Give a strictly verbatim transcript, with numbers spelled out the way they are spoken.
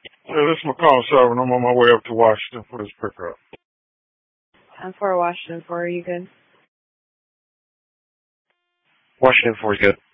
Yeah, this is McCall seven. I'm on my way up to Washington for this pickup. I'm for Washington four. Are you good? Washington four is good.